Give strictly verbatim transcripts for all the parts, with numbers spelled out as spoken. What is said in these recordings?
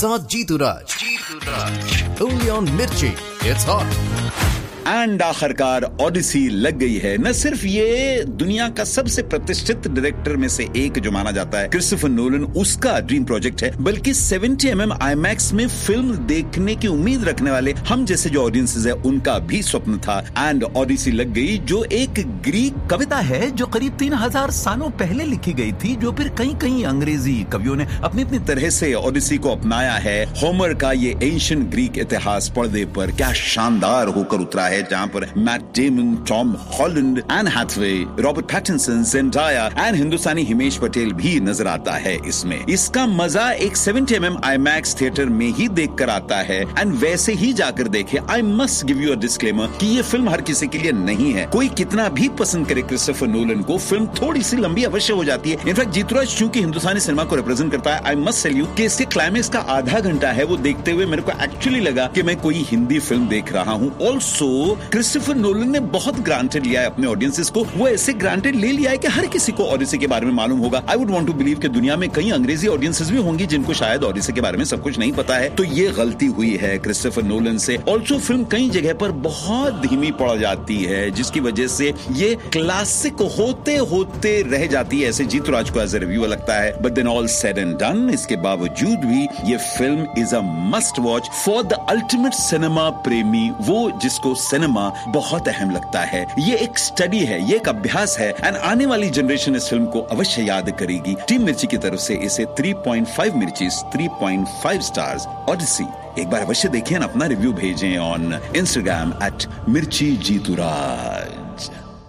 साथ जीतू राज, जीतू राज, only on Mirchi. It's hot. And आखिरकार Odyssey लग गई है। न सिर्फ ये दुनिया का सबसे प्रतिष्ठित डायरेक्टर में से एक जो माना जाता है क्रिस्टोफर नोलन, उसका ड्रीम प्रोजेक्ट है, बल्कि सेवेंटी एम एम आईमैक्स में फिल्म देखने की उम्मीद रखने वाले हम जैसे जो ऑडियंसेस है उनका भी स्वप्न था। एंड ऑडिसी लग गई, जो एक ग्रीक कविता है जो करीब तीन हजार सालों पहले लिखी गई थी, जो फिर कहीं कहीं अंग्रेजी कवियों ने अपनी अपनी तरह से ऑडिसी को अपनाया है। होमर का ये एंशिएंट ग्रीक इतिहास पर्दे पर क्या शानदार होकर उतरा है, जहां पर Matt Damon, Tom Holland, N Hathaway, Robert Pattinson, ज़ेंडाया and हिंदुस्तानी हिमेश पटेल भी नजर आता है इसमें। इसका मजा एक seventy M M IMAX theatre में ही देखकर आता है। एंड वैसे ही जाकर देखे। I must give you a disclaimer कि ये फिल्म हर किसी के लिए नहीं है। कोई कितना भी पसंद करे क्रिस्टोफर नोलन को, फिल्म थोड़ी सी लंबी अवश्य हो जाती है। इनफैक्ट जीतूराज चूंकि हिंदुस्तानी सिनेमा को रिप्रेजेंट करता है, आई मस्ट टेल यू कि इसके क्लाइमेक्स का आधा घंटा है वो देखते हुए मेरे को एक्चुअली लगा कि मैं कोई हिंदी फिल्म देख रहा हूँ। ऑल्सो क्रिस्टोफर नोलन ने बहुत ग्रांटेड लिया है अपने ऑडियंसेस को। वो ऐसे ग्रांटेड ले लिया है कि हर किसी को ऑडिसी के बारे में मालूम होगा। I would want to believe कि दुनिया में कई अंग्रेजी ऑडियंसेस भी होंगी जिनको शायद ऑडिसी के बारे में सब कुछ नहीं पता है। तो ये गलती हुई है क्रिस्टोफर नोलन से। ऑल्सो फिल्म कई जगह पर बहुत धीमी पड़ जाती है, जिसकी वजह से ये क्लासिक होते होते रह जाती है, ऐसे जीतूराज को एज ए रिव्यूअर लगता है। But then all said and done, इसके बावजूद भी ये film is a must watch for the ultimate cinema प्रेमी, वो जिसको सिनेमा बहुत अहम लगता है। ये एक स्टडी है, ये एक अभ्यास है। एंड आने वाली जनरेशन इस फिल्म को अवश्य याद करेगी। टीम मिर्ची की तरफ से इसे three point five मिर्चीज, three point five stars Odyssey. एक बार अवश्य देखें, अपना रिव्यू भेजें ऑन इंस्टाग्राम एट मिर्ची जीतूराज।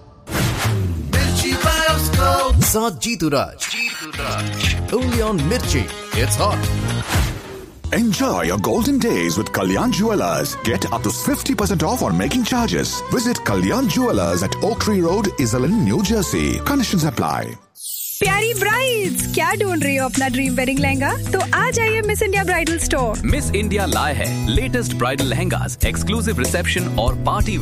साथ जीतू राज, जीतू राज, only on Mirchi. It's hot. Enjoy your golden days with Kalyan Jewellers. Get up to fifty percent off on making charges. Visit Kalyan Jewellers at Oak Tree Road, Iselin, New Jersey. Conditions apply. प्यारी brides, क्या ढूंढ रही हो अपना dream wedding lehenga? तो आ जाइए miss India bridal store. Miss India लाए है latest bridal lehengas, exclusive reception और पार्टी